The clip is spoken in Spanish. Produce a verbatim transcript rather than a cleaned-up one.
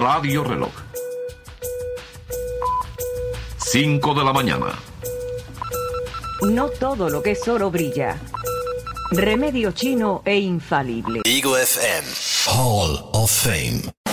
Radio Reloj. cinco de la mañana. No todo lo que es oro brilla. Remedio chino e infalible. Eagle F M Hall of Fame.